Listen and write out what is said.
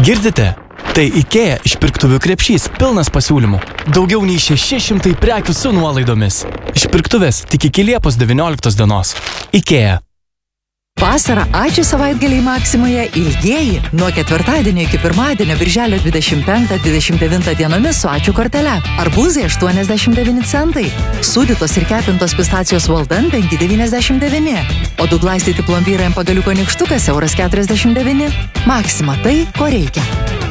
Girdite? Tai IKEA išpirktuvių krepšys pilnas pasiūlymų. Daugiau nei 600 prekių su nuolaidomis. Išpirktuvės tik iki Liepos 19 dienos. IKEA. Vasarą ačiū savaitgaliai Maksimoje ilgieji nuo ketvirtadienio iki pirmadienio birželio 25-29 dienomis su ačiū kortele. Arbūzai 89 centai. Sūdytos ir kepintos pistacijos Walden 5,99. O duglaistyti plombyrai ant pagaliuko nykštukas €49. Maksima tai, ko reikia.